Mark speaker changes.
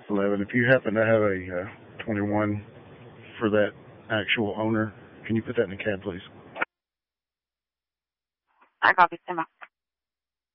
Speaker 1: 11. If you happen to have a 21 for that actual owner, can you put that in the cab, please?
Speaker 2: I copy. Stand by.